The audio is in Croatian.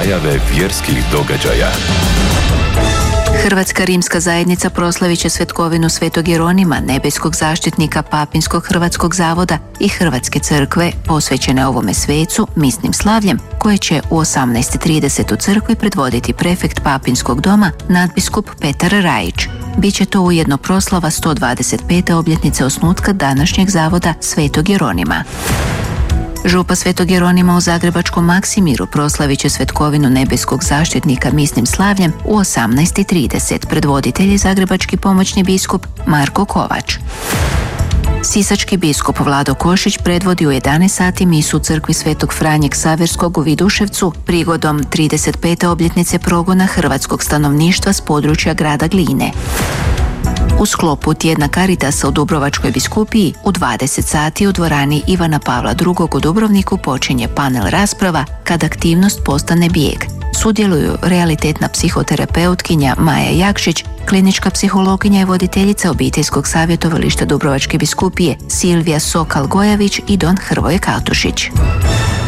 najave vjerskih događaja. Hrvatska rimska zajednica proslavit će svetkovinu Svetog Jeronima, nebeskog zaštitnika Papinskog hrvatskog zavoda i Hrvatske crkve posvećene ovome svecu misnim slavljem, koje će u 18:30 u crkvi predvoditi prefekt Papinskog doma nadbiskup Petar Rajić. Biće to ujedno proslava 125. obljetnice osnutka današnjeg zavoda Svetog Jeronima. Župa Svetog Jeronima u zagrebačkom Maksimiru proslavit će svetkovinu nebeskog zaštitnika misnim slavljem u 18:30. Predvoditelj je zagrebački pomoćni biskup Marko Kovač. Sisački biskup Vlado Košić predvodi u 11 sati misu u crkvi Svetog Franje Ksaverskog u Viduševcu prigodom 35. obljetnice progona hrvatskog stanovništva s područja grada Gline. U sklopu tjedna Caritasa u Dubrovačkoj biskupiji u 20 sati u dvorani Ivana Pavla II. U Dubrovniku počinje panel rasprava Kad aktivnost postane bijeg. Sudjeluju realitetna psihoterapeutkinja Maja Jakšić, klinička psihologinja i voditeljica obiteljskog savjetovališta Dubrovačke biskupije Silvija Sokal-Gojavić i don Hrvoje Katušić.